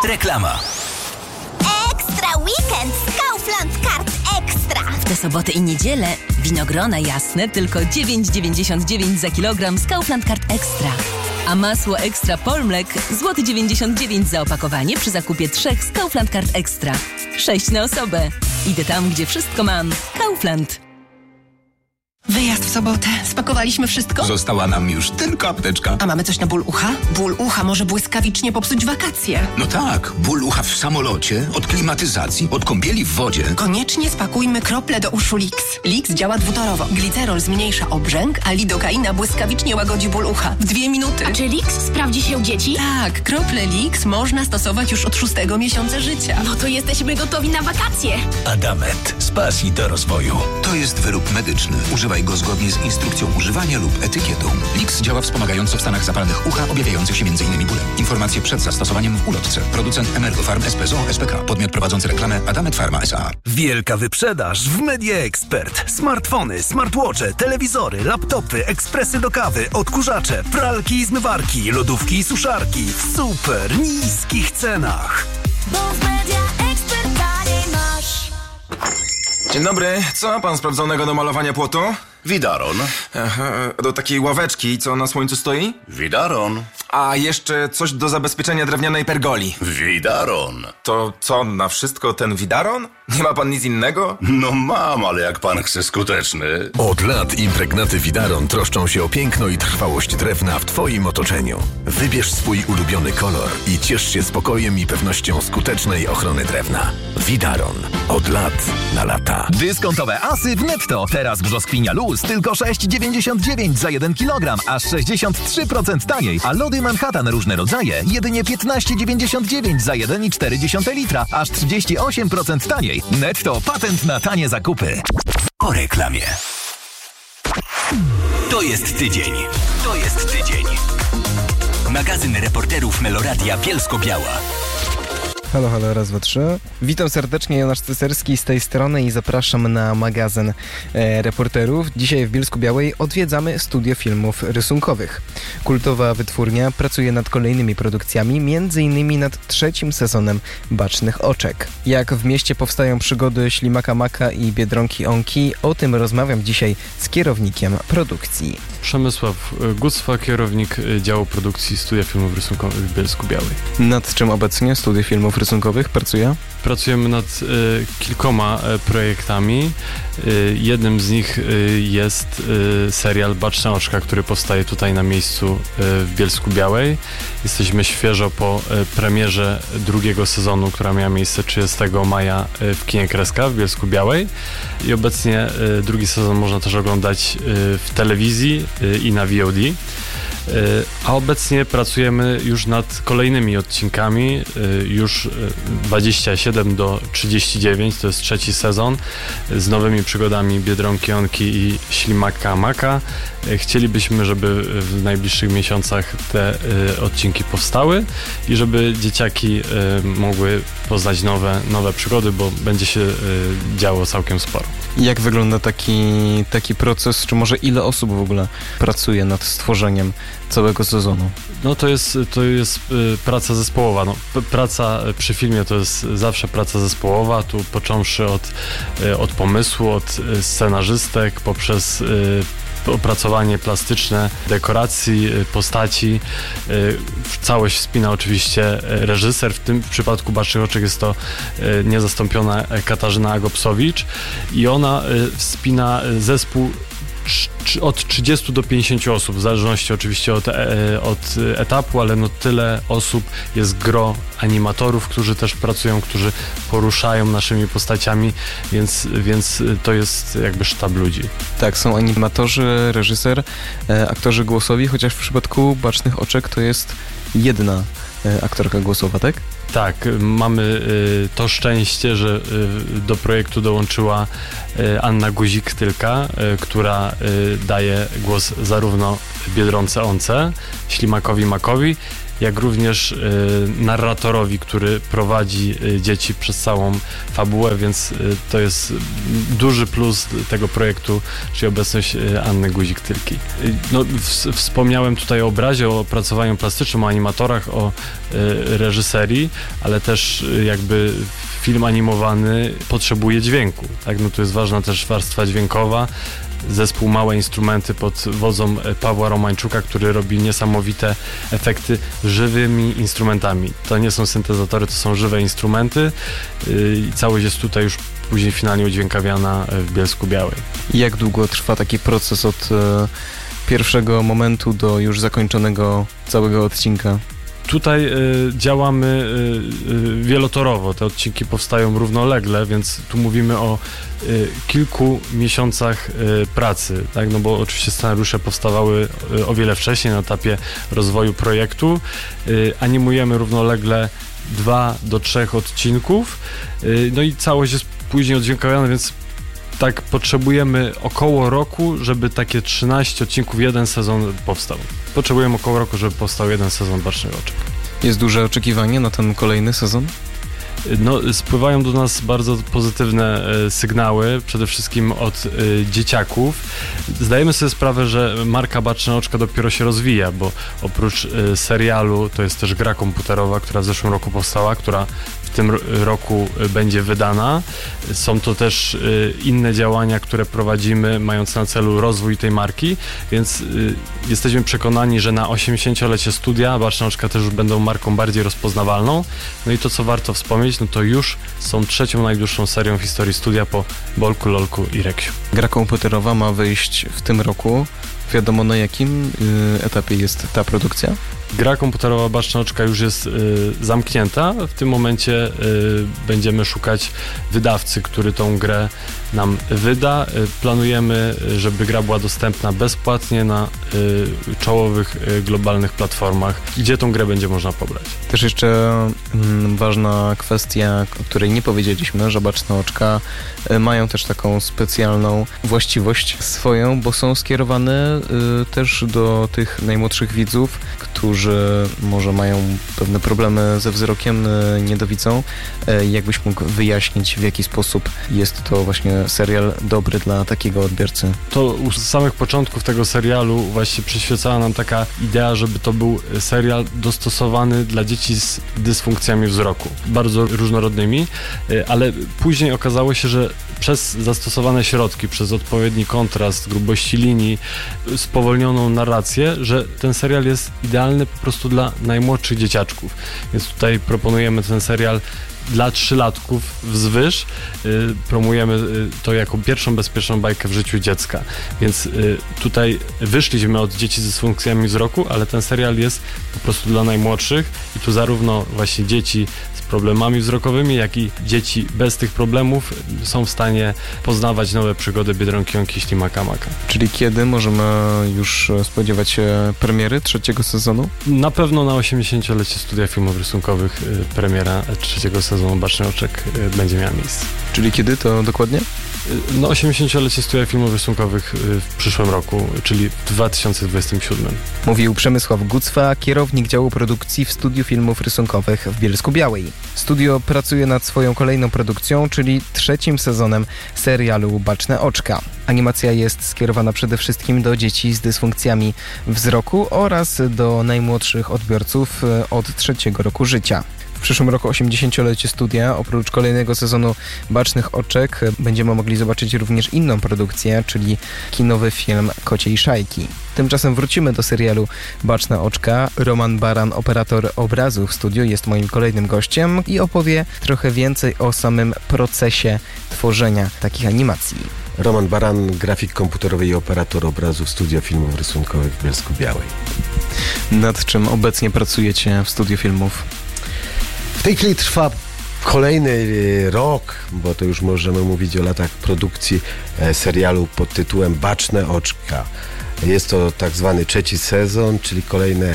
Reklama. Ekstra weekend z Kaufland Card Extra. W te soboty i niedzielę winogrona jasne tylko 9,99 za kilogram z Kaufland Card Extra. A masło Ekstra Polmlek złoty 99 za opakowanie przy zakupie 3 z Kaufland Card Extra. 6 na osobę. Idę tam, gdzie wszystko mam. Kaufland. Wyjazd w sobotę. Spakowaliśmy wszystko? Została nam już tylko apteczka. A mamy coś na ból ucha? Ból ucha może błyskawicznie popsuć wakacje. No tak, ból ucha w samolocie, od klimatyzacji, od kąpieli w wodzie. Koniecznie spakujmy krople do uszu Lix. Lix działa dwutorowo. Glicerol zmniejsza obrzęk, a lidokaina błyskawicznie łagodzi ból ucha. W 2 minuty. A czy Lix sprawdzi się u dzieci? Tak, krople Lix można stosować już od 6 miesiąca życia. No to jesteśmy gotowi na wakacje. Adamet. Z pasji do rozwoju. To jest wyrób medyczny. Używaj go zgodnie z instrukcją używania lub etykietą. Lix działa wspomagająco w stanach zapalnych ucha, objawiających się m.in. bólem. Informacje przed zastosowaniem w ulotce. Producent Emergofarm SPZO SPK. Podmiot prowadzący reklamę Adamet Pharma S.A. Wielka wyprzedaż w Media Expert. Smartfony, smartwatche, telewizory, laptopy, ekspresy do kawy, odkurzacze, pralki i zmywarki, lodówki i suszarki w super niskich cenach. Bo w Media Expert taniej masz. Dzień dobry, co ma pan sprawdzonego do malowania płotu? Widaron. Aha, do takiej ławeczki, co na słońcu stoi? Widaron. A jeszcze coś do zabezpieczenia drewnianej pergoli. Widaron. To co, na wszystko ten widaron? Nie ma pan nic innego? No mam, ale jak pan chce skuteczny. Od lat impregnaty Widaron troszczą się o piękno i trwałość drewna w twoim otoczeniu. Wybierz swój ulubiony kolor i ciesz się spokojem i pewnością skutecznej ochrony drewna. Widaron. Od lat na lata. Dyskontowe asy w Netto. Teraz brzoskwinia luz tylko 6,99 za 1 kg, aż 63% taniej. A lody Manhattan różne rodzaje jedynie 15,99 za 1,4 litra, aż 38% taniej. Netto, patent na tanie zakupy. O reklamie. To jest tydzień. To jest tydzień. Magazyn reporterów Meloradia Bielsko-Biała. Halo, halo, raz, dwa, trzy. Witam serdecznie, Jonasz Ceserski z tej strony i zapraszam na magazyn reporterów. Dzisiaj w Bielsku-Białej odwiedzamy studio filmów rysunkowych. Kultowa wytwórnia pracuje nad kolejnymi produkcjami, m.in. nad 3. sezonem Bacznych Oczek. Jak w mieście powstają przygody Ślimaka Maka i Biedronki Onki, o tym rozmawiam dzisiaj z kierownikiem produkcji. Przemysław Gucwa, kierownik działu produkcji Studia Filmów Rysunkowych w Bielsku-Białej. Nad czym obecnie Studio Filmów Rysunkowych pracuje? Pracujemy nad kilkoma projektami. Jednym z nich jest serial Baczne Oczka, który powstaje tutaj na miejscu w Bielsku-Białej. Jesteśmy świeżo po premierze 2. sezonu, która miała miejsce 30 maja w kinie Kreska w Bielsku-Białej. I obecnie 2. sezon można też oglądać w telewizji i na VOD. A obecnie pracujemy już nad kolejnymi odcinkami, już 27 do 39, to jest 3. sezon, z nowymi przygodami Biedronki Onki i Ślimaka Maka. Chcielibyśmy, żeby w najbliższych miesiącach te odcinki powstały i żeby dzieciaki mogły poznać nowe przygody, bo będzie się działo całkiem sporo. I jak wygląda taki proces, czy może ile osób w ogóle pracuje nad stworzeniem całego sezonu? No to jest praca zespołowa. No, praca przy filmie to jest zawsze praca zespołowa, tu począwszy od pomysłu, od scenarzystek, poprzez opracowanie plastyczne, dekoracji, postaci. W całość wspina oczywiście reżyser. W tym przypadku Bacznych Oczek jest to niezastąpiona Katarzyna Agopsowicz i ona wspina zespół od 30 do 50 osób, w zależności oczywiście od etapu, ale no tyle osób, jest gro animatorów, którzy też pracują, którzy poruszają naszymi postaciami, więc to jest jakby sztab ludzi. Tak, są animatorzy, reżyser, aktorzy głosowi, chociaż w przypadku Bacznych Oczek to jest jedna aktorka głosowa, tak? Tak, mamy to szczęście, że do projektu dołączyła Anna Guzik-Tylka, która daje głos zarówno Biedronce Once, Ślimakowi Makowi, jak również narratorowi, który prowadzi dzieci przez całą fabułę, więc to jest duży plus tego projektu, czyli obecność Anny Guzik-Tylki. No, wspomniałem tutaj o obrazie, o opracowaniu plastycznym, o animatorach, o reżyserii, ale też jakby film animowany potrzebuje dźwięku, tak? No tu jest ważna też warstwa dźwiękowa. Zespół Małe Instrumenty pod wodzą Pawła Romańczuka, który robi niesamowite efekty żywymi instrumentami. To nie są syntezatory, to są żywe instrumenty i całość jest tutaj już później finalnie udźwiękawiana w Bielsku-Białej. Jak długo trwa taki proces od pierwszego momentu do już zakończonego całego odcinka? Tutaj działamy wielotorowo. Te odcinki powstają równolegle, więc tu mówimy o kilku miesiącach pracy, tak? No bo oczywiście scenariusze powstawały o wiele wcześniej na etapie rozwoju projektu. Animujemy równolegle 2 do 3 odcinków, no i całość jest później odźwiękowiona, więc tak potrzebujemy około roku, żeby takie 13 odcinków, jeden sezon powstał. Potrzebujemy około roku, żeby powstał jeden sezon Bacznych Oczek. Jest duże oczekiwanie na ten kolejny sezon? No, spływają do nas bardzo pozytywne sygnały, przede wszystkim od dzieciaków. Zdajemy sobie sprawę, że marka Baczne Oczka dopiero się rozwija, bo oprócz serialu to jest też gra komputerowa, która w zeszłym roku powstała, która w tym roku będzie wydana. Są to też inne działania, które prowadzimy, mając na celu rozwój tej marki, więc jesteśmy przekonani, że na 80-lecie studia Baczne Oczka też już będą marką bardziej rozpoznawalną. No i to, co warto wspomnieć, no to już są 3. najdłuższą serią w historii studia po Bolku, Lolku i Reksiu. Gra komputerowa ma wyjść w tym roku. Wiadomo, na jakim etapie jest ta produkcja? Gra komputerowa Baczne Oczka już jest zamknięta. W tym momencie będziemy szukać wydawcy, który tą grę nam wyda. Planujemy, żeby gra była dostępna bezpłatnie na czołowych globalnych platformach, gdzie tą grę będzie można pobrać. Też jeszcze ważna kwestia, o której nie powiedzieliśmy, że Baczne Oczka mają też taką specjalną właściwość swoją, bo są skierowane też do tych najmłodszych widzów, którzy może mają pewne problemy ze wzrokiem, nie dowidzą. Jakbyś mógł wyjaśnić, w jaki sposób jest to właśnie serial dobry dla takiego odbiorcy? To u samych początków tego serialu właśnie przyświecała nam taka idea, żeby to był serial dostosowany dla dzieci z dysfunkcjami wzroku, bardzo różnorodnymi, ale później okazało się, że przez zastosowane środki, przez odpowiedni kontrast, grubości linii, spowolnioną narrację, że ten serial jest idealny po prostu dla najmłodszych dzieciaczków. Więc tutaj proponujemy ten serial dla 3-latków wzwyż. Promujemy to jako pierwszą bezpieczną bajkę w życiu dziecka. Więc tutaj wyszliśmy od dzieci z dysfunkcjami wzroku, ale ten serial jest po prostu dla najmłodszych i tu zarówno właśnie dzieci z problemami wzrokowymi, jak i dzieci bez tych problemów są w stanie poznawać nowe przygody Biedronki, Jonki, Ślimaka, Maka. Czyli kiedy możemy już spodziewać się premiery 3. sezonu? Na pewno na 80-lecie Studia Filmów Rysunkowych premiera 3. sezonu Bacznych Oczek będzie miała miejsce. Czyli kiedy to dokładnie? No 80-lecie Studia Filmów Rysunkowych w przyszłym roku, czyli w 2027. Mówił Przemysław Gucwa, kierownik działu produkcji w Studiu Filmów Rysunkowych w Bielsku-Białej. Studio pracuje nad swoją kolejną produkcją, czyli 3. sezonem serialu Baczne Oczka. Animacja jest skierowana przede wszystkim do dzieci z dysfunkcjami wzroku oraz do najmłodszych odbiorców od 3. roku życia. W przyszłym roku 80-lecie studia. Oprócz kolejnego sezonu Bacznych Oczek będziemy mogli zobaczyć również inną produkcję, czyli kinowy film Kociej Szajki. Tymczasem wrócimy do serialu Baczne Oczka. Roman Baran, operator obrazu w studiu, jest moim kolejnym gościem i opowie trochę więcej o samym procesie tworzenia takich animacji. Roman Baran, grafik komputerowy i operator obrazu w Studio Filmów Rysunkowych w Bielsku-Białej. Nad czym obecnie pracujecie w Studiu Filmów? W tej chwili trwa kolejny rok, bo to już możemy mówić o latach produkcji serialu pod tytułem Baczne Oczka. Jest to tak zwany 3. sezon, czyli kolejne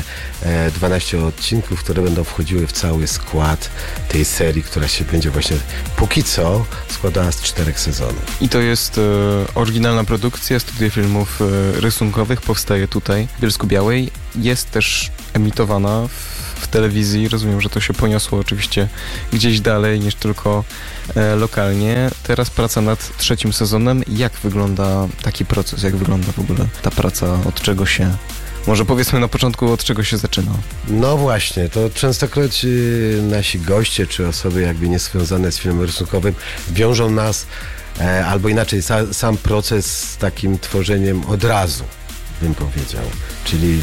12 odcinków, które będą wchodziły w cały skład tej serii, która się będzie właśnie póki co składała z 4 sezonów. I to jest oryginalna produkcja Studia Filmów Rysunkowych, powstaje tutaj w Bielsku-Białej. Jest też emitowana w w telewizji. Rozumiem, że to się poniosło oczywiście gdzieś dalej niż tylko lokalnie. Teraz praca nad 3. sezonem. Jak wygląda taki proces? Jak wygląda w ogóle ta praca? Od czego się... Może powiedzmy na początku, od czego się zaczyna? No właśnie, to częstokroć nasi goście, czy osoby jakby niezwiązane z filmem rysunkowym wiążą nas, albo inaczej, sam proces z takim tworzeniem od razu, bym powiedział. Czyli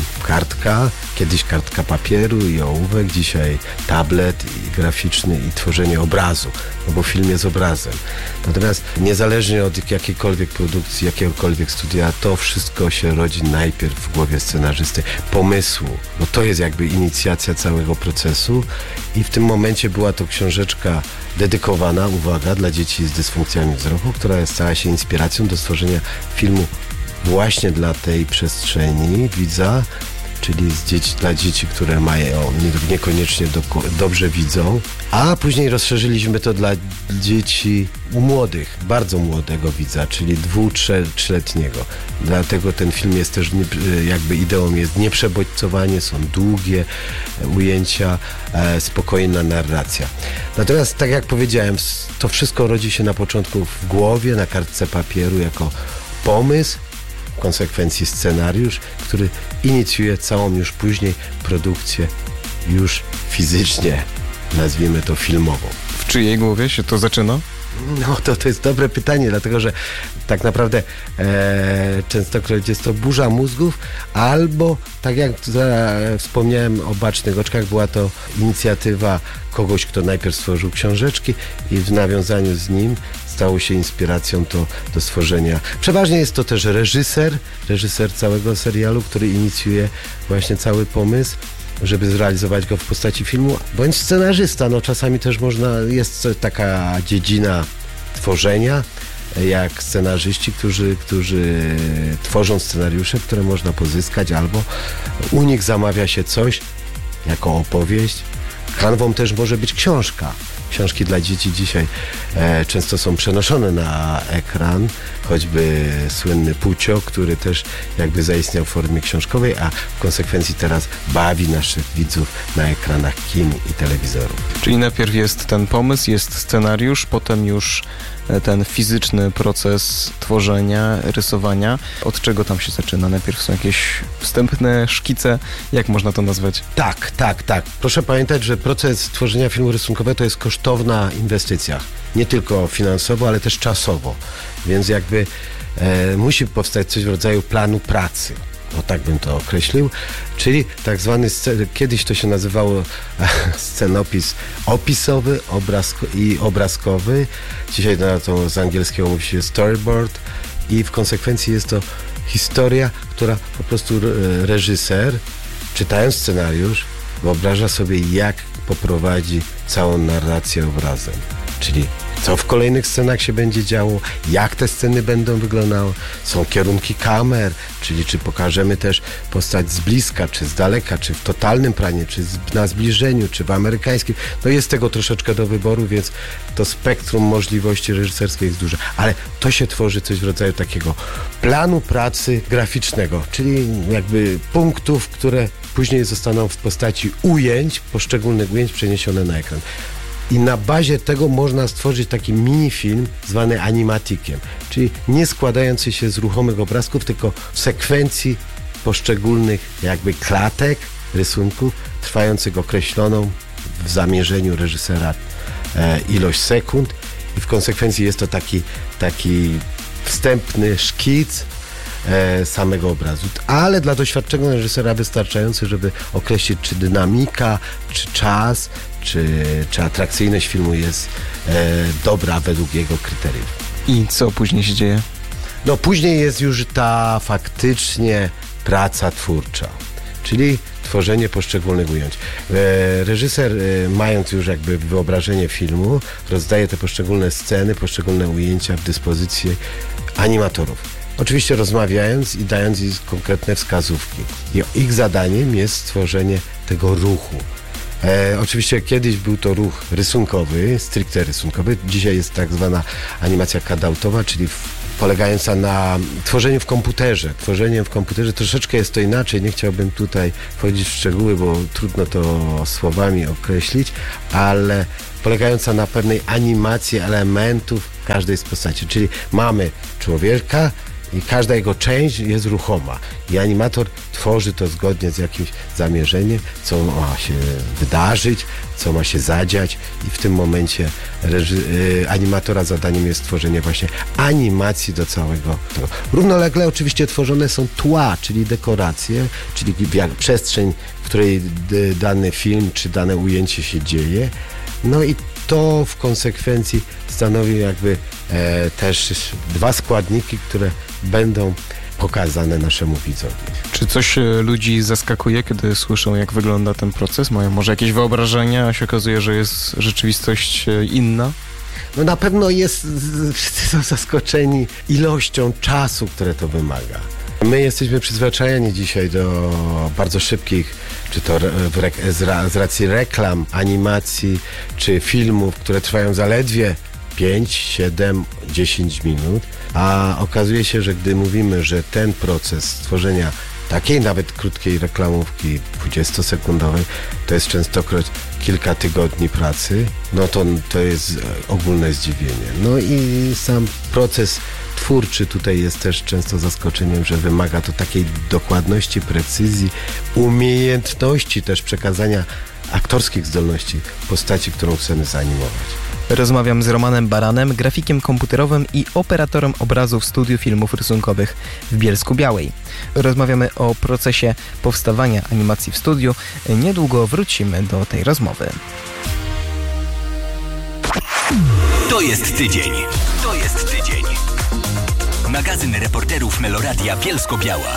kiedyś kartka papieru i ołówek, dzisiaj tablet i graficzny i tworzenie obrazu, no bo film jest obrazem. Natomiast niezależnie od jakiejkolwiek produkcji, jakiegokolwiek studia, to wszystko się rodzi najpierw w głowie scenarzysty, pomysłu, bo to jest jakby inicjacja całego procesu i w tym momencie była to książeczka dedykowana, uwaga, dla dzieci z dysfunkcjami wzroku, która stała się inspiracją do stworzenia filmu właśnie dla tej przestrzeni widza, czyli dla dzieci, które mają niekoniecznie dobrze widzą, a później rozszerzyliśmy to dla dzieci młodych, bardzo młodego widza, czyli 2-3-letniego. Dlatego ten film jest też, jakby ideą jest nieprzebodźcowanie, są długie ujęcia, spokojna narracja. Natomiast tak jak powiedziałem, to wszystko rodzi się na początku w głowie, na kartce papieru jako pomysł, w konsekwencji scenariusz, który inicjuje całą już później produkcję już fizycznie, nazwijmy to filmową. W czyjej głowie się to zaczyna? No to jest dobre pytanie, dlatego że tak naprawdę częstokroć jest to burza mózgów, albo tak jak wspomniałem o Bacznych Oczkach, była to inicjatywa kogoś, kto najpierw stworzył książeczki i w nawiązaniu z nim stało się inspiracją to do stworzenia. Przeważnie jest to też reżyser całego serialu, który inicjuje właśnie cały pomysł, żeby zrealizować go w postaci filmu, bądź scenarzysta. No czasami też jest taka dziedzina tworzenia, jak scenarzyści, którzy tworzą scenariusze, które można pozyskać, albo u nich zamawia się coś jako opowieść. Kanwą też może być książka. Książki dla dzieci dzisiaj często są przenoszone na ekran, choćby słynny Pucio, który też jakby zaistniał w formie książkowej, a w konsekwencji teraz bawi naszych widzów na ekranach kin i telewizorów. Czyli najpierw jest ten pomysł, jest scenariusz, potem już ten fizyczny proces tworzenia, rysowania. Od czego tam się zaczyna? Najpierw są jakieś wstępne szkice, jak można to nazwać? Tak. Proszę pamiętać, że proces tworzenia filmu rysunkowego to jest kosztowna inwestycja. Nie tylko finansowo, ale też czasowo. Więc jakby musi powstać coś w rodzaju planu pracy. No tak bym to określił. Czyli tak zwany, kiedyś to się nazywało scenopis opisowy i obrazkowy. Dzisiaj na to z angielskiego mówi się storyboard i w konsekwencji jest to historia, która po prostu reżyser, czytając scenariusz, wyobraża sobie, jak poprowadzi całą narrację obrazem. Czyli co w kolejnych scenach się będzie działo, jak te sceny będą wyglądały. Są kierunki kamer, czyli czy pokażemy też postać z bliska, czy z daleka, czy w totalnym planie, czy na zbliżeniu, czy w amerykańskim. No jest tego troszeczkę do wyboru, więc to spektrum możliwości reżyserskich jest duże. Ale to się tworzy coś w rodzaju takiego planu pracy graficznego, czyli jakby punktów, które później zostaną w postaci ujęć, poszczególnych ujęć przeniesione na ekran. I na bazie tego można stworzyć taki minifilm zwany animatikiem, czyli nie składający się z ruchomych obrazków, tylko w sekwencji poszczególnych jakby klatek, rysunków, trwających określoną w zamierzeniu reżysera ilość sekund i w konsekwencji jest to taki wstępny szkic samego obrazu, ale dla doświadczonego reżysera wystarczający, żeby określić, czy dynamika, czy czas, czy atrakcyjność filmu jest dobra według jego kryteriów. I co później się dzieje? No później jest już ta faktycznie praca twórcza, czyli tworzenie poszczególnych ujęć. Reżyser, mając już jakby wyobrażenie filmu, rozdaje te poszczególne sceny, poszczególne ujęcia w dyspozycji animatorów. Oczywiście rozmawiając i dając im konkretne wskazówki. I ich zadaniem jest stworzenie tego ruchu. Oczywiście kiedyś był to ruch rysunkowy, stricte rysunkowy. Dzisiaj jest tak zwana animacja cutoutowa, czyli polegająca na tworzeniu w komputerze. Tworzeniem w komputerze troszeczkę jest to inaczej. Nie chciałbym tutaj wchodzić w szczegóły, bo trudno to słowami określić, ale polegająca na pewnej animacji elementów każdej z postaci. Czyli mamy człowieka i każda jego część jest ruchoma. I animator tworzy to zgodnie z jakimś zamierzeniem, co ma się wydarzyć, co ma się zadziać i w tym momencie animatora zadaniem jest tworzenie właśnie animacji do całego tego. Równolegle oczywiście tworzone są tła, czyli dekoracje, czyli przestrzeń, w której dany film czy dane ujęcie się dzieje. No i to w konsekwencji stanowi jakby też dwa składniki, które będą pokazane naszemu widzowi. Czy coś ludzi zaskakuje, kiedy słyszą, jak wygląda ten proces? Mają może jakieś wyobrażenia, a się okazuje, że jest rzeczywistość inna? No na pewno wszyscy są zaskoczeni ilością czasu, które to wymaga. My jesteśmy przyzwyczajeni dzisiaj do bardzo szybkich, czy to z racji reklam, animacji, czy filmów, które trwają zaledwie 5, 7, 10 minut, a okazuje się, że gdy mówimy, że ten proces stworzenia takiej nawet krótkiej reklamówki 20-sekundowej, to jest częstokroć kilka tygodni pracy, no to jest ogólne zdziwienie. No i sam proces twórczy tutaj jest też często zaskoczeniem, że wymaga to takiej dokładności, precyzji, umiejętności też przekazania aktorskich zdolności postaci, którą chcemy zanimować. Rozmawiam z Romanem Baranem, grafikiem komputerowym i operatorem obrazu w studiu filmów rysunkowych w Bielsku-Białej. Rozmawiamy o procesie powstawania animacji w studiu. Niedługo wrócimy do tej rozmowy. To jest tydzień. Magazyn reporterów Meloradia Bielsko-Biała.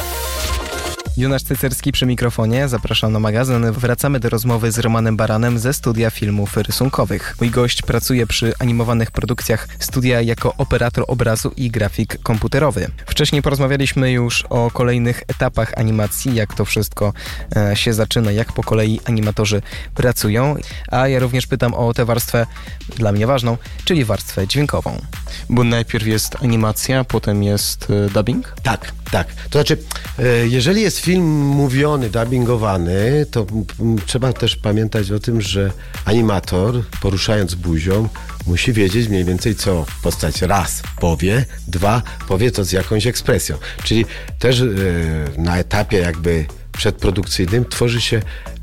Jonasz Cycerski przy mikrofonie. Zapraszam na magazyn. Wracamy do rozmowy z Romanem Baranem ze studia filmów rysunkowych. Mój gość pracuje przy animowanych produkcjach studia jako operator obrazu i grafik komputerowy. Wcześniej porozmawialiśmy już o kolejnych etapach animacji, jak to wszystko się zaczyna, jak po kolei animatorzy pracują. A ja również pytam o tę warstwę dla mnie ważną, czyli warstwę dźwiękową. Bo najpierw jest animacja, potem jest dubbing? Tak. To znaczy, jeżeli jest film mówiony, dubbingowany, to trzeba też pamiętać o tym, że animator, poruszając buzią, musi wiedzieć mniej więcej, co postać raz powie, dwa powie to z jakąś ekspresją. Czyli też na etapie jakby przedprodukcyjnym tworzy się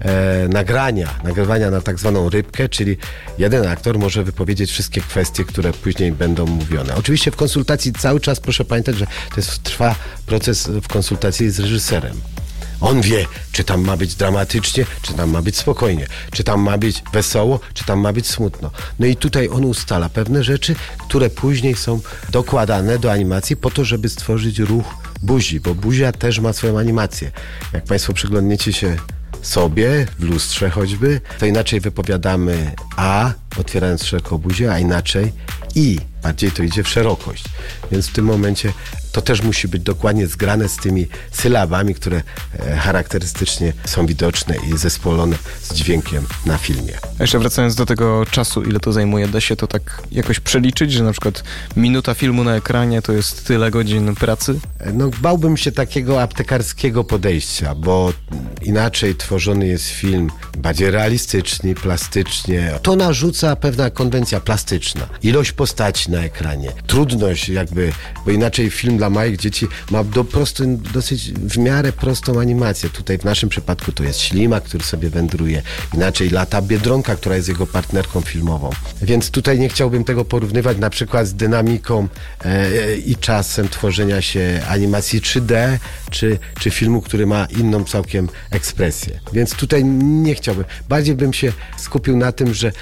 nagrywania na tak zwaną rybkę, czyli jeden aktor może wypowiedzieć wszystkie kwestie, które później będą mówione. Oczywiście w konsultacji cały czas proszę pamiętać, że trwa proces w konsultacji z reżyserem. On wie, czy tam ma być dramatycznie, czy tam ma być spokojnie, czy tam ma być wesoło, czy tam ma być smutno. No i tutaj on ustala pewne rzeczy, które później są dokładane do animacji po to, żeby stworzyć ruch buzi, bo buzia też ma swoją animację. Jak Państwo przyglądniecie się sobie w lustrze choćby, to inaczej wypowiadamy A, otwierając szeroko buzię, a inaczej I. Bardziej to idzie w szerokość. Więc w tym momencie to też musi być dokładnie zgrane z tymi sylabami, które charakterystycznie są widoczne i zespolone z dźwiękiem na filmie. A jeszcze wracając do tego czasu, ile to zajmuje, da się to tak jakoś przeliczyć, że na przykład minuta filmu na ekranie to jest tyle godzin pracy? No bałbym się takiego aptekarskiego podejścia, bo inaczej tworzony jest film bardziej realistycznie, plastycznie. To narzuca pewna konwencja plastyczna. Ilość postaci na ekranie. Trudność jakby, bo inaczej film dla małych dzieci ma dosyć w miarę prostą animację. Tutaj w naszym przypadku to jest ślimak, który sobie wędruje. Inaczej lata Biedronka, która jest jego partnerką filmową. Więc tutaj nie chciałbym tego porównywać na przykład z dynamiką i czasem tworzenia się animacji 3D, czy filmu, który ma inną całkiem ekspresję. Więc tutaj nie chciałbym. Bardziej bym się skupił na tym, że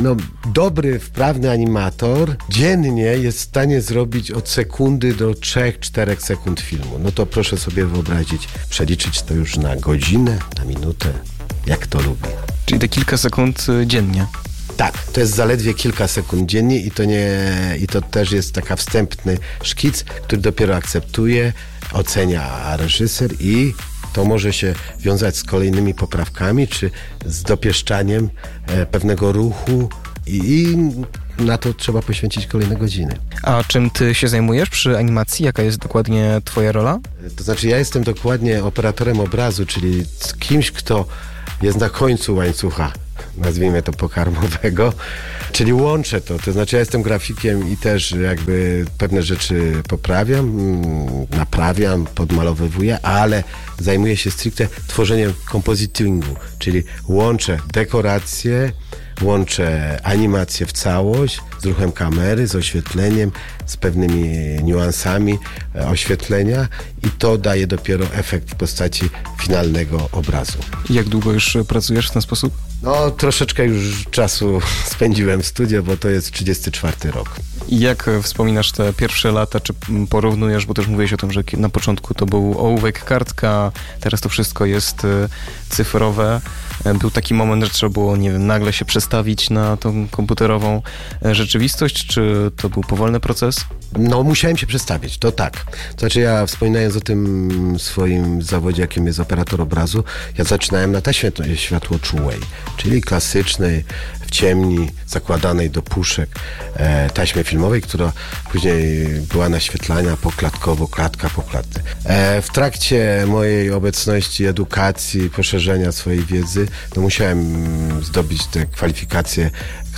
dobry, wprawny animator dziennie jest w stanie zrobić od sekundy do 3-4 sekund filmu. No to proszę sobie wyobrazić, przeliczyć to już na godzinę, na minutę, jak to lubi. Czyli te kilka sekund dziennie. Tak, to jest zaledwie kilka sekund dziennie i to też jest taka wstępny szkic, który dopiero akceptuje, ocenia reżyser i To może się wiązać z kolejnymi poprawkami, czy z dopieszczaniem pewnego ruchu i na to trzeba poświęcić kolejne godziny. A czym ty się zajmujesz przy animacji? Jaka jest dokładnie twoja rola? To znaczy ja jestem dokładnie operatorem obrazu, czyli kimś, kto jest na końcu łańcucha, nazwijmy to pokarmowego, czyli łączę to znaczy ja jestem grafikiem i też jakby pewne rzeczy poprawiam, naprawiam, podmalowywuję, ale zajmuję się stricte tworzeniem kompozytingu, czyli łączę dekoracje, łączę animację w całość z ruchem kamery, z oświetleniem, z pewnymi niuansami oświetlenia i to daje dopiero efekt w postaci finalnego obrazu. Jak długo już pracujesz w ten sposób? No, troszeczkę już czasu spędziłem w studio, bo to jest 34 rok. I jak wspominasz te pierwsze lata, czy porównujesz, bo też mówiłeś o tym, że na początku to był ołówek, kartka, teraz to wszystko jest cyfrowe. Był taki moment, że trzeba było, nie wiem, nagle się przestawić na tą komputerową rzeczywistość, czy to był powolny proces? No, musiałem się przestawić, to tak. To znaczy ja wspominając o tym swoim zawodzie, jakim jest operator obrazu, ja zaczynałem na taśmie światłoczułej, czyli klasycznej, w ciemni, zakładanej do puszek taśmy filmowej, która później była naświetlana poklatkowo, klatka po klatce. W trakcie mojej obecności, edukacji, poszerzenia swojej wiedzy, no musiałem zdobyć te kwalifikacje,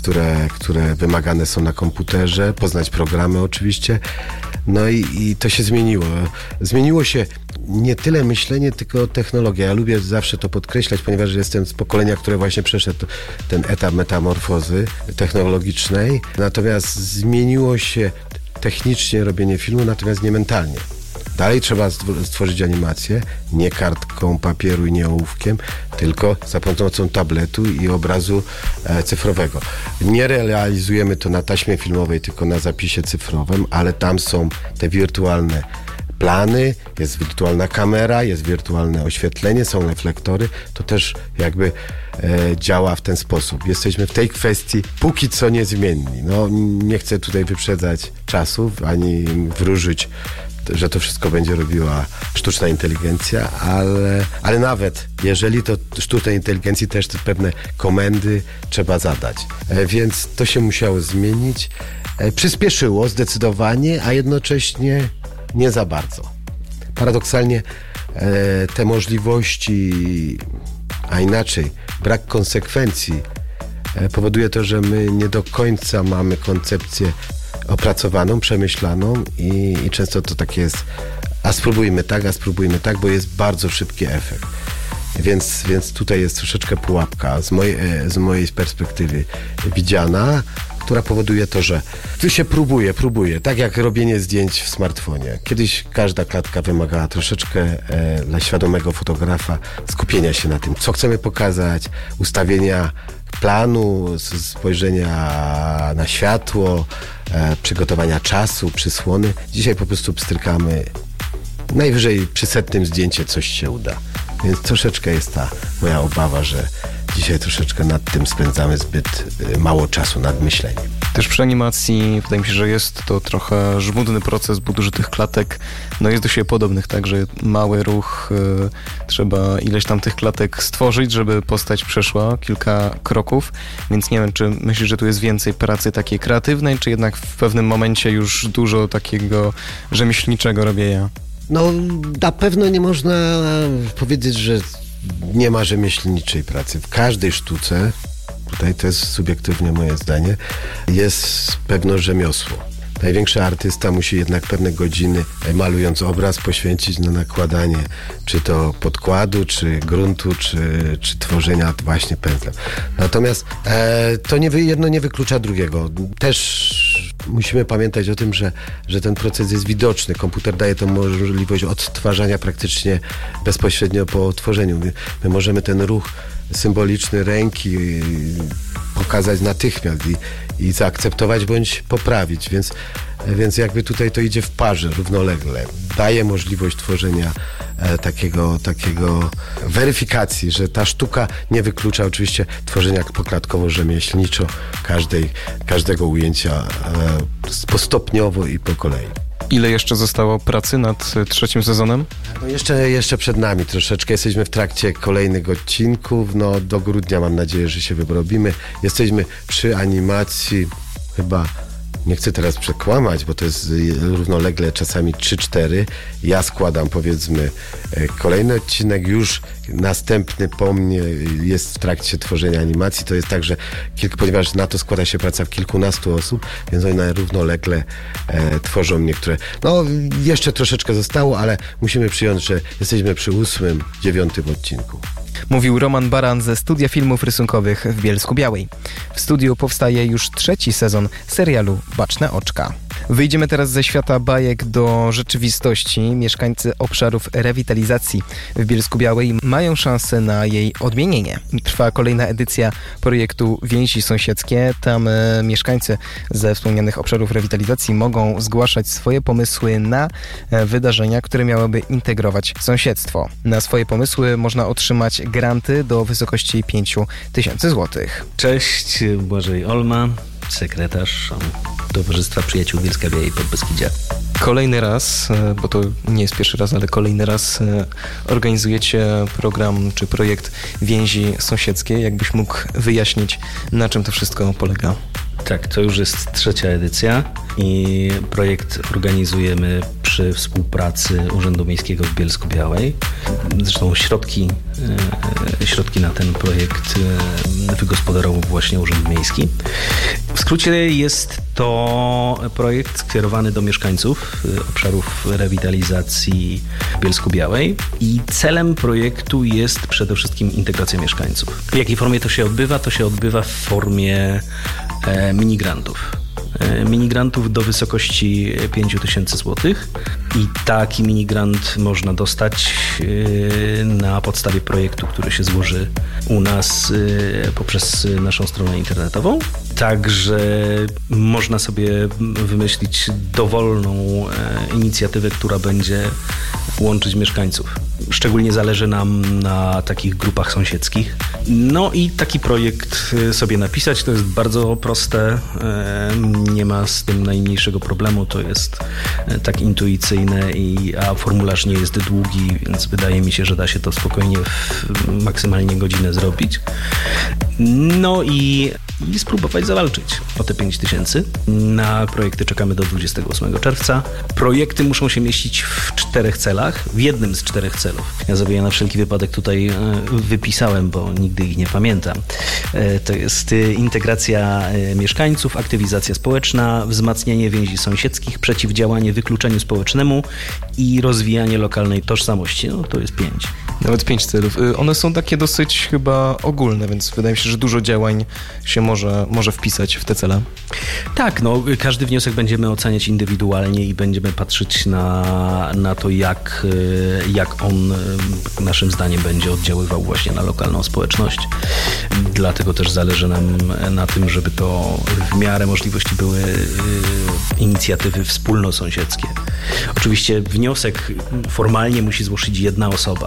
które wymagane są na komputerze, poznać programy oczywiście. No i to się zmieniło. Zmieniło się nie tyle myślenie, tylko technologia. Ja lubię zawsze to podkreślać, ponieważ jestem z pokolenia, które właśnie przeszedł ten etap metamorfozy technologicznej. Natomiast zmieniło się technicznie robienie filmu, natomiast nie mentalnie. Dalej trzeba stworzyć animację, nie kartką papieru i nie ołówkiem, tylko za pomocą tabletu i obrazu cyfrowego. Nie realizujemy to na taśmie filmowej, tylko na zapisie cyfrowym, ale tam są te wirtualne plany, jest wirtualna kamera, jest wirtualne oświetlenie, są reflektory. To też jakby działa w ten sposób. Jesteśmy w tej kwestii póki co niezmienni. No, nie chcę tutaj wyprzedzać czasów, ani wróżyć, że to wszystko będzie robiła sztuczna inteligencja, ale nawet jeżeli to sztucznej inteligencji też te pewne komendy trzeba zadać. Więc to się musiało zmienić. Przyspieszyło zdecydowanie, a jednocześnie nie za bardzo. Paradoksalnie te możliwości, a inaczej brak konsekwencji powoduje to, że my nie do końca mamy koncepcję opracowaną, przemyślaną i często to tak jest, a spróbujmy tak, bo jest bardzo szybki efekt. Więc tutaj jest troszeczkę pułapka z mojej perspektywy widziana, która powoduje to, że tu się próbuje, tak jak robienie zdjęć w smartfonie. Kiedyś każda klatka wymagała troszeczkę dla świadomego fotografa skupienia się na tym, co chcemy pokazać, ustawienia planu, spojrzenia na światło, przygotowania czasu, przysłony. Dzisiaj po prostu pstrykamy. Najwyżej przy 100 zdjęcie coś się uda. Więc troszeczkę jest ta moja obawa, że dzisiaj troszeczkę nad tym spędzamy zbyt mało czasu, nad myśleniem. Też przy animacji wydaje mi się, że jest to trochę żmudny proces, bo dużo tych klatek jest do siebie podobnych, tak, że mały ruch, trzeba ileś tam tych klatek stworzyć, żeby postać przeszła kilka kroków, więc nie wiem, czy myślisz, że tu jest więcej pracy takiej kreatywnej, czy jednak w pewnym momencie już dużo takiego rzemieślniczego robienia? No, na pewno nie można powiedzieć, że nie ma rzemieślniczej pracy. W każdej sztuce, tutaj to jest subiektywnie moje zdanie, jest pewne rzemiosło. Największy artysta musi jednak pewne godziny, malując obraz, poświęcić na nakładanie czy to podkładu, czy gruntu, czy tworzenia właśnie pędzlem. Natomiast to jedno nie wyklucza drugiego. Też musimy pamiętać o tym, że ten proces jest widoczny. Komputer daje tę możliwość odtwarzania praktycznie bezpośrednio po tworzeniu. My możemy ten ruch symboliczny ręki pokazać natychmiast i zaakceptować bądź poprawić, więc jakby tutaj to idzie w parze, równolegle. Daje możliwość tworzenia takiego weryfikacji, że ta sztuka nie wyklucza oczywiście tworzenia poklatkowo-rzemieślniczo każdego ujęcia stopniowo i po kolei. Ile jeszcze zostało pracy nad 3. sezonem? No jeszcze przed nami troszeczkę. Jesteśmy w trakcie kolejnych odcinków. No do grudnia mam nadzieję, że się wyrobimy. Jesteśmy przy animacji chyba... Nie chcę teraz przekłamać, bo to jest równolegle czasami 3-4. Ja składam powiedzmy kolejny odcinek, już następny po mnie jest w trakcie tworzenia animacji. To jest tak, że ponieważ na to składa się praca kilkunastu osób, więc one równolegle tworzą niektóre. No jeszcze troszeczkę zostało, ale musimy przyjąć, że jesteśmy przy 8., 9. odcinku. Mówił Roman Baran ze Studia Filmów Rysunkowych w Bielsku-Białej. W studiu powstaje już 3. sezon serialu Baczne Oczka. Wyjdziemy teraz ze świata bajek do rzeczywistości. Mieszkańcy obszarów rewitalizacji w Bielsku-Białej mają szansę na jej odmienienie. Trwa kolejna edycja projektu Więzi Sąsiedzkie. Tam mieszkańcy ze wspomnianych obszarów rewitalizacji mogą zgłaszać swoje pomysły na wydarzenia, które miałyby integrować sąsiedztwo. Na swoje pomysły można otrzymać granty do wysokości 5000 zł. Cześć, Błażej Olma, sekretarz Towarzystwa Przyjaciół Bielska-Białej i Podbeskidzia. Kolejny raz, bo to nie jest pierwszy raz, ale kolejny raz organizujecie program czy projekt Więzi Sąsiedzkie. Jakbyś mógł wyjaśnić, na czym to wszystko polega? Tak, to już jest 3. edycja i projekt organizujemy przy współpracy Urzędu Miejskiego w Bielsku-Białej. Zresztą środki na ten projekt wygospodarował właśnie Urząd Miejski. W skrócie jest to projekt skierowany do mieszkańców obszarów rewitalizacji Bielsku-Białej i celem projektu jest przede wszystkim integracja mieszkańców. W jakiej formie to się odbywa? To się odbywa w formie minigrantów. Minigrantów do wysokości 5000 zł i taki minigrant można dostać na podstawie projektu, który się złoży u nas poprzez naszą stronę internetową. Także można sobie wymyślić dowolną inicjatywę, która będzie łączyć mieszkańców. Szczególnie zależy nam na takich grupach sąsiedzkich. No i taki projekt sobie napisać, to jest bardzo proste, nie ma z tym najmniejszego problemu, to jest tak intuicyjne, a formularz nie jest długi, więc wydaje mi się, że da się to spokojnie w maksymalnie godzinę zrobić. No i spróbować zawalczyć o te 5000. Na projekty czekamy do 28 czerwca. Projekty muszą się mieścić w 4 celach, w jednym z 4 celów. Ja sobie je na wszelki wypadek tutaj wypisałem, bo nigdy ich nie pamiętam. To jest integracja mieszkańców, aktywizacja społeczna, wzmacnianie więzi sąsiedzkich, przeciwdziałanie wykluczeniu społecznemu i rozwijanie lokalnej tożsamości. No to jest 5. Nawet 5 celów. One są takie dosyć chyba ogólne, więc wydaje mi się, że dużo działań się może wpisać w te cele. Tak, no każdy wniosek będziemy oceniać indywidualnie i będziemy patrzeć na to, jak on naszym zdaniem będzie oddziaływał właśnie na lokalną społeczność. Dlatego też zależy nam na tym, żeby to w miarę możliwości były inicjatywy wspólnosąsiedzkie. Oczywiście wniosek formalnie musi złożyć jedna osoba,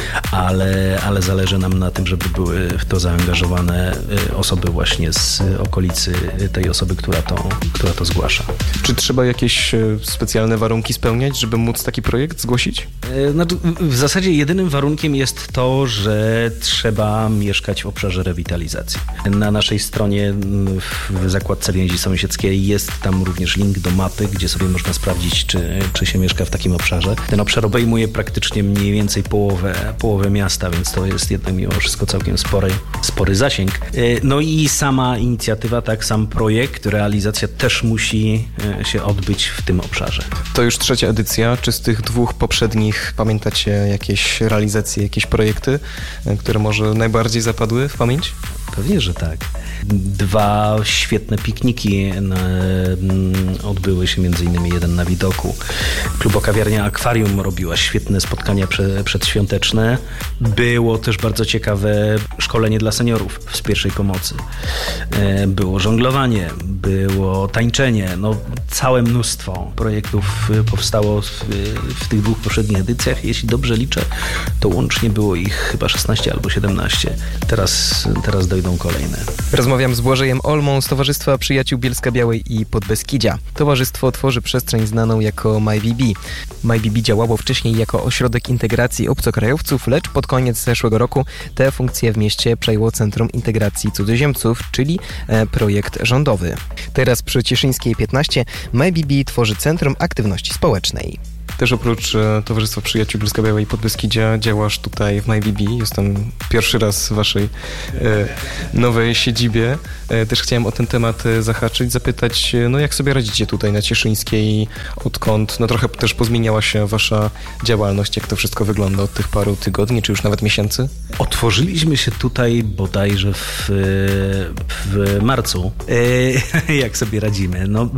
ale zależy nam na tym, żeby były w to zaangażowane osoby właśnie z okolicy tej osoby, która to zgłasza. Czy trzeba jakieś specjalne warunki spełniać, żeby móc taki projekt zgłosić? Znaczy, w zasadzie jedynym warunkiem jest to, że trzeba mieszkać w obszarze rewitalizacji. Na naszej stronie w zakładce Więzi Sąsiedzkiej jest tam również link do mapy, gdzie sobie można sprawdzić, czy się mieszka w takim obszarze. Ten obszar obejmuje praktycznie mniej więcej połowę miasta, więc to jest jednak mimo wszystko całkiem spory zasięg. No i sama inicjatywa, tak, sam projekt, realizacja też musi się odbyć w tym obszarze. To już 3. edycja. Czy z tych 2 poprzednich pamiętacie jakieś realizacje, jakieś projekty, które może najbardziej zapadły w pamięć? Pewnie, że tak. 2 świetne pikniki odbyły się, między innymi jeden na widoku. Klubokawiarnia Akwarium robiła świetne spotkania przedświąteczne. Było też bardzo ciekawe szkolenie dla seniorów z pierwszej pomocy. Było żonglowanie, było tańczenie. No, całe mnóstwo projektów powstało w tych 2 poprzednich edycjach. Jeśli dobrze liczę, to łącznie było ich chyba 16 albo 17. Teraz dojdą kolejne. Rozmawiam z Błażejem Olmą z Towarzystwa Przyjaciół Bielska Białej i Podbeskidzia. Towarzystwo tworzy przestrzeń znaną jako MyBB. MyBB działało wcześniej jako ośrodek integracji obcokrajowców, lecz pod koniec zeszłego roku tę funkcję w mieście przejęło Centrum Integracji Cudzoziemców, czyli projekt rządowy. Teraz przy Cieszyńskiej 15 MyBB tworzy Centrum Aktywności Społecznej. Też oprócz Towarzystwa Przyjaciół Bielska Białej i Podbeskidzia działasz tutaj w MyBB. Jestem pierwszy raz w waszej nowej siedzibie. Też chciałem o ten temat zahaczyć, zapytać, no jak sobie radzicie tutaj na Cieszyńskiej, odkąd trochę też pozmieniała się wasza działalność, jak to wszystko wygląda od tych paru tygodni, czy już nawet miesięcy? Otworzyliśmy się tutaj bodajże w marcu. Jak sobie radzimy? No,